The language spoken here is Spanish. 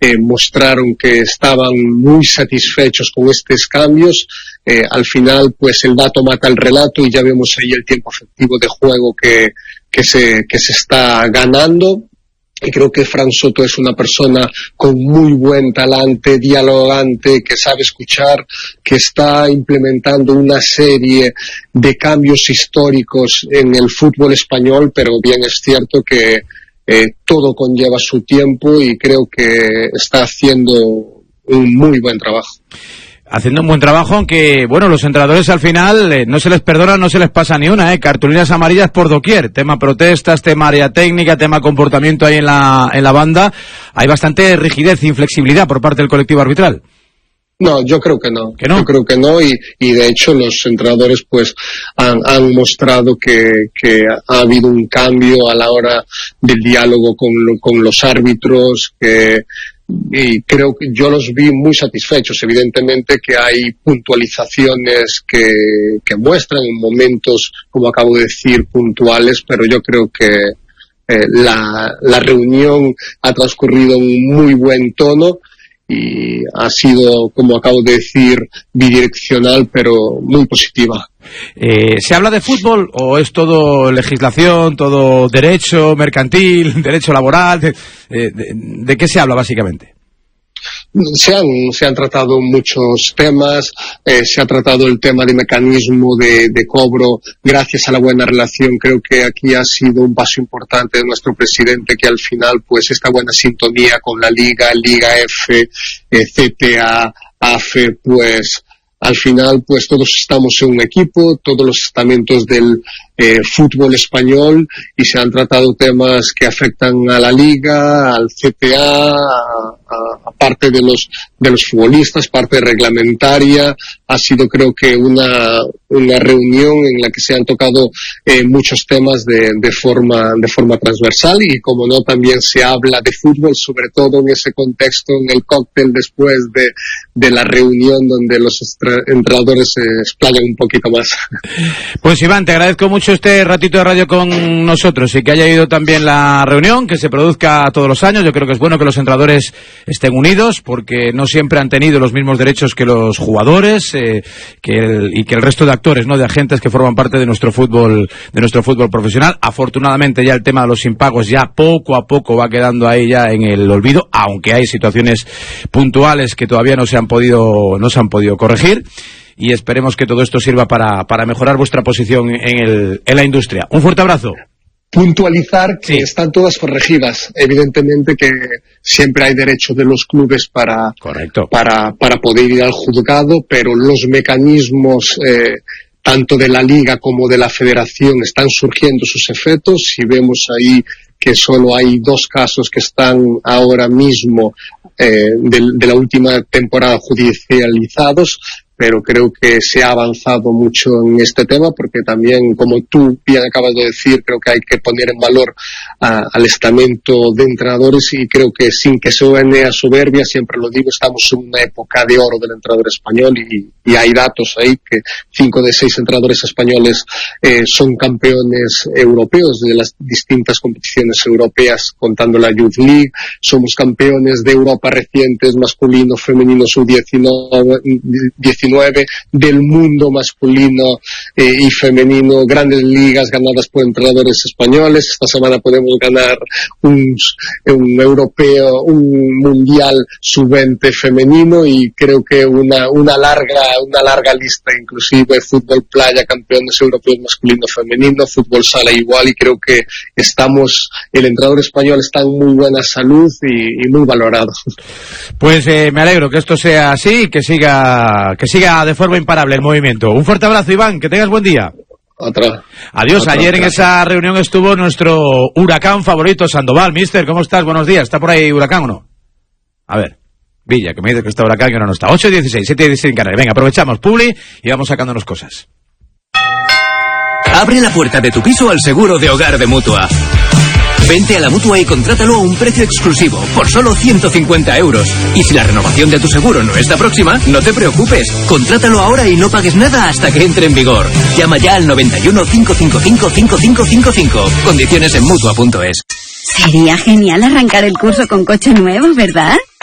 mostraron que estaban muy satisfechos con estos cambios. Al final, pues el dato mata el relato y ya vemos ahí el tiempo efectivo de juego que se está ganando. Y creo que Fran Soto es una persona con muy buen talante, dialogante, que sabe escuchar, que está implementando una serie de cambios históricos en el fútbol español, pero bien es cierto que todo conlleva su tiempo y creo que está haciendo un muy buen trabajo. Haciendo un buen trabajo, aunque, bueno, los entrenadores al final no se les perdona, no se les pasa ni una, cartulinas amarillas por doquier, tema protestas, tema área técnica, tema comportamiento ahí en la banda. Hay bastante rigidez e inflexibilidad por parte del colectivo arbitral. No, yo creo que no. ¿Que no? Yo creo que no, y de hecho los entrenadores pues han mostrado que ha habido un cambio a la hora del diálogo con los árbitros, y creo que yo los vi muy satisfechos. Evidentemente que hay puntualizaciones que muestran en momentos, como acabo de decir, puntuales, pero yo creo que la reunión ha transcurrido en un muy buen tono y ha sido, como acabo de decir, bidireccional, pero muy positiva. ¿Se habla de fútbol o es todo legislación, todo derecho mercantil, derecho laboral? ¿De qué se habla básicamente? Se han tratado muchos temas, se ha tratado el tema de mecanismo de cobro. Gracias a la buena relación, creo que aquí ha sido un paso importante de nuestro presidente, que al final pues esta buena sintonía con la Liga F, CTA, AFE, pues al final pues todos estamos en un equipo, todos los estamentos del fútbol español, y se han tratado temas que afectan a la Liga, al CTA, a parte de los futbolistas, parte reglamentaria. Ha sido, creo que, una reunión en la que se han tocado muchos temas de forma transversal, y como no, también se habla de fútbol, sobre todo en ese contexto, en el cóctel después de la reunión, donde los entrenadores se explayan un poquito más. Pues Iván, te agradezco mucho este ratito de radio con nosotros, y que haya ido también la reunión, que se produzca todos los años. Yo creo que es bueno que los entrenadores estén unidos, porque no siempre han tenido los mismos derechos que los jugadores, y que el resto de actores, no, de agentes que forman parte de nuestro fútbol profesional. Afortunadamente ya el tema de los impagos ya poco a poco va quedando ahí ya en el olvido, aunque hay situaciones puntuales que todavía no se han podido corregir. Y esperemos que todo esto sirva para mejorar vuestra posición en la industria. Un fuerte abrazo. Puntualizar que están todas corregidas. Evidentemente que siempre hay derecho de los clubes para poder ir al juzgado, pero los mecanismos tanto de la Liga como de la Federación están surgiendo sus efectos, y vemos ahí que solo hay 2 casos que están ahora mismo de la última temporada judicializados, pero creo que se ha avanzado mucho en este tema, porque también, como tú bien acabas de decir, creo que hay que poner en valor al estamento de entrenadores, y creo que, sin que suene a soberbia, siempre lo digo, estamos en una época de oro del entrenador español, y hay datos ahí que 5 de 6 entrenadores españoles son campeones europeos de las distintas competiciones europeas, contando la Youth League. Somos campeones de Europa recientes, masculino, femenino, sub-19, del mundo masculino y femenino, grandes ligas ganadas por entrenadores españoles. Esta semana podemos ganar un europeo, un mundial sub-20 femenino, y creo que una larga lista, inclusive fútbol playa, campeones europeos masculino, femenino, fútbol sala igual, y creo que el entrenador español está en muy buena salud y muy valorado. Pues me alegro que esto sea así, y que siga de forma imparable el movimiento. Un fuerte abrazo, Iván, que tengas buen día. Adiós. Ayer en esa reunión estuvo nuestro huracán favorito, Sandoval. Mister, ¿cómo estás? Buenos días. ¿Está por ahí huracán o no? A ver, Villa, que me dice que está huracán y ahora no está. 8:16, 7:16 en Canarias. Venga, aprovechamos, Publi, y vamos sacándonos cosas. Abre la puerta de tu piso al seguro de hogar de Mutua. Vente a la Mutua y contrátalo a un precio exclusivo, por solo 150 euros. Y si la renovación de tu seguro no está próxima, no te preocupes. Contrátalo ahora y no pagues nada hasta que entre en vigor. Llama ya al 91 555 5555. Condiciones en Mutua.es. Sería genial arrancar el curso con coche nuevo, ¿verdad?